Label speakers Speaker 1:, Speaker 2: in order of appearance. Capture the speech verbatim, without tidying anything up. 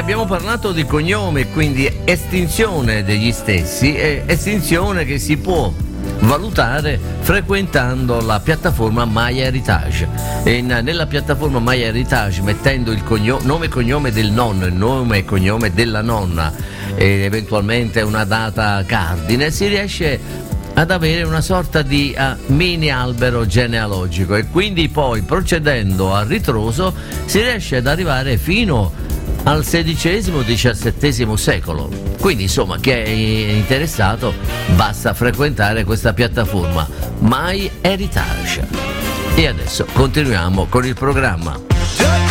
Speaker 1: abbiamo parlato di cognome, quindi estinzione degli stessi, e estinzione che si può valutare frequentando la piattaforma MyHeritage. E in, nella piattaforma MyHeritage, mettendo il cogno- nome e cognome del nonno, il nome e cognome della nonna e eventualmente una data cardine, si riesce ad avere una sorta di uh, mini albero genealogico, e quindi poi procedendo a ritroso si riesce ad arrivare fino al sedicesimo diciassettesimo secolo. Quindi insomma, chi è interessato basta frequentare questa piattaforma MyHeritage. E adesso continuiamo con il programma.